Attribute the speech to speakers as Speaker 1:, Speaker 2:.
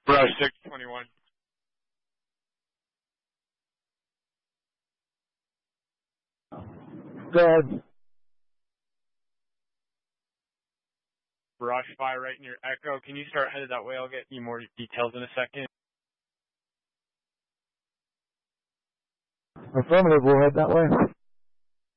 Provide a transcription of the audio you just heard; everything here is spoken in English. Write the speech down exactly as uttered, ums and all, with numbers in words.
Speaker 1: Brush six twenty-one.
Speaker 2: Go ahead.
Speaker 1: Brush five right in your echo. Can you start headed that way? I'll get you more details in a second.
Speaker 2: Affirmative, we'll head that way.